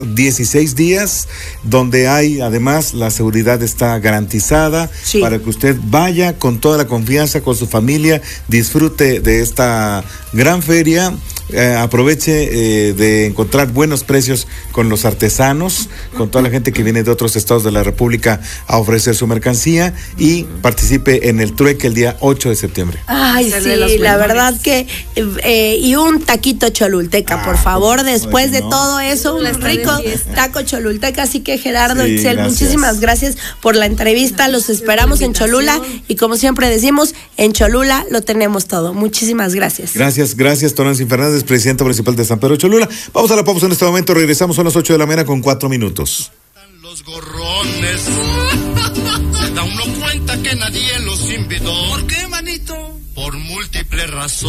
16 días, donde hay, además, la seguridad está garantizada, sí, para que usted vaya con toda la confianza, con su familia, disfrute de esta gran feria, aproveche de encontrar buenos precios con los artesanos, con toda la gente que viene de otros estados de la República a ofrecer su mercancía, y participe en el trueque el día 8 de septiembre. Ay, sí, la verdad que, y un taquito cholulteca, por favor, después de todo eso, un rico taco cholulteca. Así que Gerardo, sí, Itzel, muchísimas gracias por la entrevista, los esperamos en Cholula, y como siempre decimos, en Cholula lo tenemos todo. Muchísimas gracias. Gracias, Tonantzin Fernández, presidenta municipal de San Pedro Cholula. Vamos a la pausa en este momento, regresamos a las 8 de la mañana con 4 minutos. Los gorrones, se da uno cuenta que nadie los invitó. ¿Por qué, manito? Por múltiples razones.